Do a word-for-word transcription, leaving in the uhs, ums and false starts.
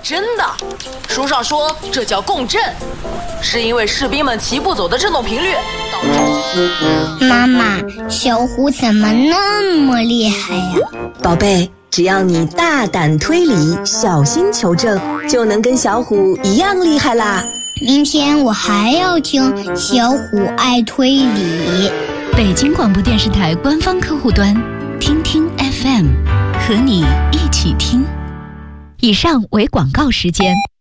真的，书上说这叫共振，是因为士兵们齐步走的振动频率导致。 妈妈，小虎怎么那么厉害呀？ 宝贝，只要你大胆推理，小心求证，就能跟小虎一样厉害啦。 明天我还要听小虎爱推理。 北京广播电视台官方客户端，听听 F M， 和你一起听。以上为广告时间。